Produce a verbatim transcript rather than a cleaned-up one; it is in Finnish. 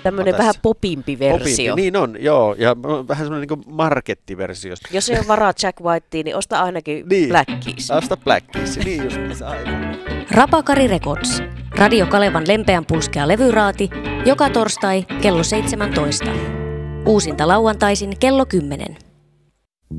Tämmöinen vähän popimpi versio. Popimpi, niin on, joo. Ja vähän semmoinen niin kuin markettiversio. Jos ei ole varaa Jack Whitea, niin osta ainakin niin. Black Keys. Osta Black Keys, niin just aivan. Rapakari Records. Radio Kalevan lempeän pulskea levyraati. Joka torstai kello seitsemäntoista. Uusinta lauantaisin kello kymmenen.